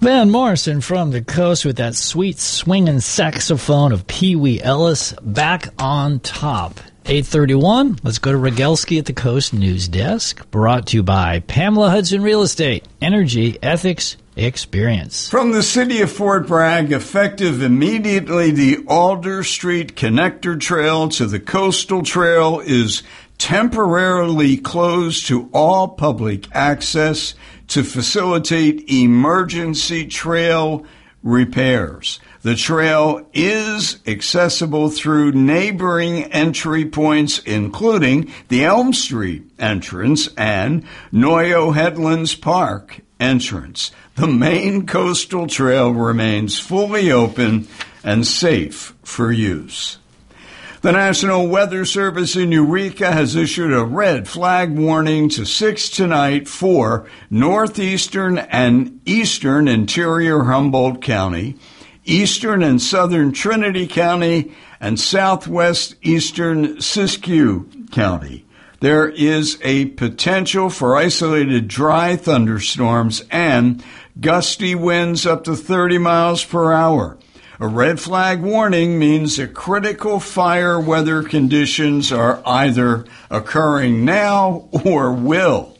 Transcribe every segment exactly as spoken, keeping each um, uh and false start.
Van Morrison from the coast with that sweet swinging saxophone of Pee Wee Ellis back on top. eight thirty-one, let's go to Rogelski at the Coast News Desk, brought to you by Pamela Hudson Real Estate, Energy, Ethics, Experience. From the city of Fort Bragg, effective immediately, the Alder Street Connector Trail to the Coastal Trail is temporarily closed to all public access to facilitate emergency trail repairs. The trail is accessible through neighboring entry points, including the Elm Street entrance and Noyo Headlands Park entrance. The main coastal trail remains fully open and safe for use. The National Weather Service in Eureka has issued a red flag warning to six tonight for northeastern and eastern interior Humboldt County, eastern and southern Trinity County, and southwest eastern Siskiyou County. There is a potential for isolated dry thunderstorms and gusty winds up to thirty miles per hour. A red flag warning means that critical fire weather conditions are either occurring now or will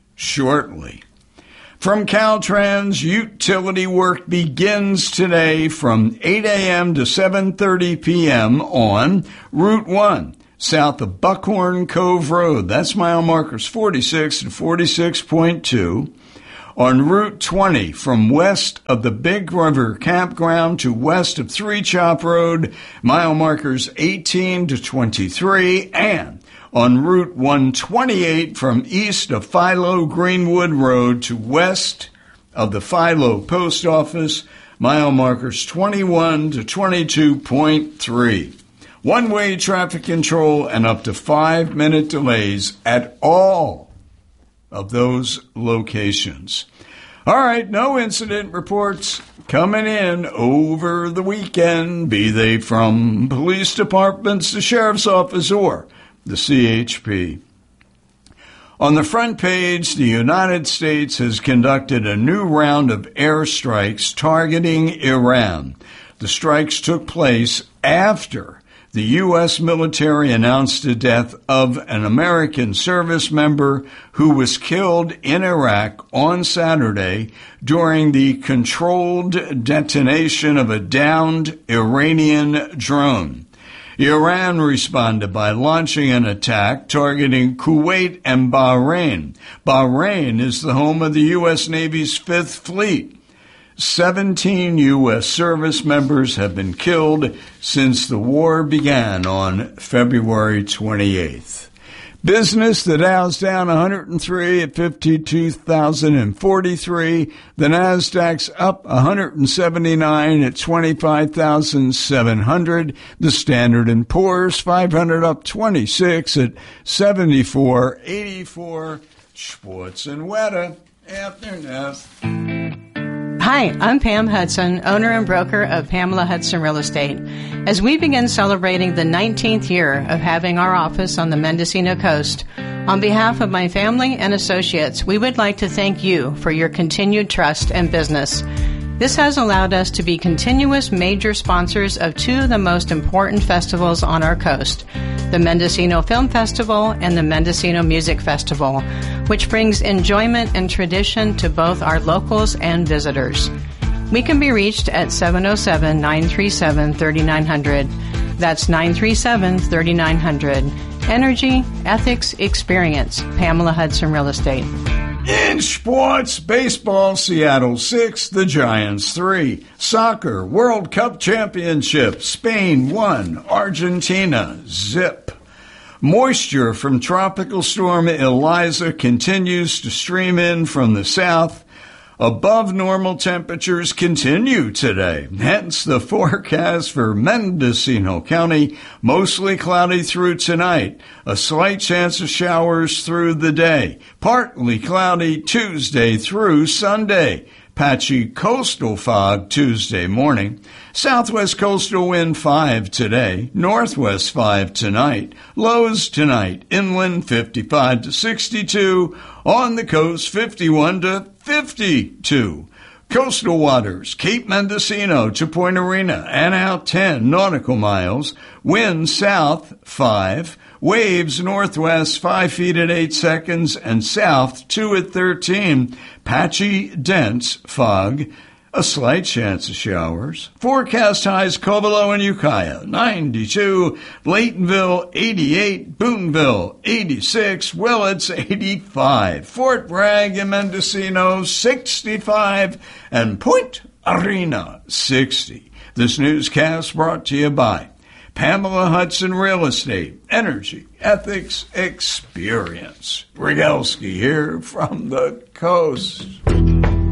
shortly. From Caltrans, utility work begins today from eight a.m. to seven thirty p.m. on Route one, south of Buckhorn Cove Road. That's mile markers forty-six and forty-six point two. On Route twenty, from west of the Big River Campground to west of Three Chop Road, mile markers eighteen to twenty-three, and on Route one twenty-eight, from east of Philo Greenwood Road to west of the Philo Post Office, mile markers twenty-one to twenty-two point three. One-way traffic control and up to five-minute delays at all of those locations. All right, no incident reports coming in over the weekend, be they from police departments, the sheriff's office, or the C H P. On the front page, the United States has conducted a new round of airstrikes targeting Iran. The strikes took place after the U S military announced the death of an American service member who was killed in Iraq on Saturday during the controlled detonation of a downed Iranian drone. Iran responded by launching an attack targeting Kuwait and Bahrain. Bahrain is the home of the U S Navy's Fifth Fleet. Seventeen U S service members have been killed since the war began on February twenty-eighth. Business, the Dow's down one hundred three at fifty-two thousand forty-three. The Nasdaq's up one hundred seventy-nine at twenty-five thousand seven hundred. The Standard and Poor's five hundred up twenty-six at seventy-four eighty-four. Sports and weather after Nest. Hi, I'm Pam Hudson, owner and broker of Pamela Hudson Real Estate. As we begin celebrating the nineteenth year of having our office on the Mendocino coast, on behalf of my family and associates, we would like to thank you for your continued trust and business. This has allowed us to be continuous major sponsors of two of the most important festivals on our coast, the Mendocino Film Festival and the Mendocino Music Festival, which brings enjoyment and tradition to both our locals and visitors. We can be reached at seven oh seven, nine three seven, three nine zero zero. That's nine three seven, three nine zero zero. Energy, Ethics, Experience, Pamela Hudson Real Estate. In sports, baseball, Seattle six, the Giants three. Soccer, World Cup Championship, Spain one, Argentina zip. Moisture from Tropical Storm Eliza continues to stream in from the south. Above normal temperatures continue today, hence the forecast for Mendocino County, mostly cloudy through tonight, a slight chance of showers through the day, partly cloudy Tuesday through Sunday, patchy coastal fog Tuesday morning, southwest coastal wind five today, northwest five tonight, lows tonight, inland fifty-five to sixty-two, on the coast fifty-one to fifty-two. Coastal waters, Cape Mendocino to Point Arena and out ten nautical miles. Wind south five. Waves northwest five feet at eight seconds and south two at thirteen. Patchy, dense fog. A slight chance of showers. Forecast highs Covelo and Ukiah, ninety-two. Laytonville, eighty-eight. Boonville, eighty-six. Willits, eighty-five. Fort Bragg and Mendocino, sixty-five. And Point Arena, sixty. This newscast brought to you by Pamela Hudson Real Estate, Energy, Ethics, Experience. Rogalski here from the coast.